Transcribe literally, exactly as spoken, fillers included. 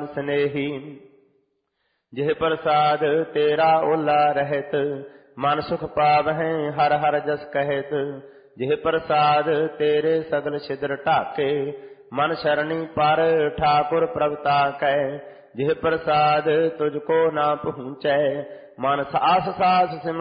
स्नेही। जिह प्रसाद तेरा ओला रहत, मन सुख पावਹਿ हर हर जस कहत। जिह प्रसाद तेरे सगल छिद्र ढाके, मन शरणी पर ठाकुर प्रभता कै। जिह प्रसाद तुझको ना पहुँचै, मन सास सास सिमरत